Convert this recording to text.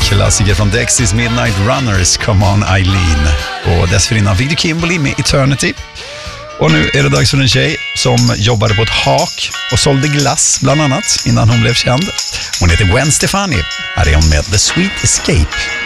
klassiker från Dexys Midnight Runners, Come On Eileen. Och dessförinnan fick du Kimberly med Eternity. Och nu är det dags för en tjej som jobbade på ett hak och sålde glass bland annat innan hon blev känd. Hon heter Gwen Stefani. Här är hon med The Sweet Escape.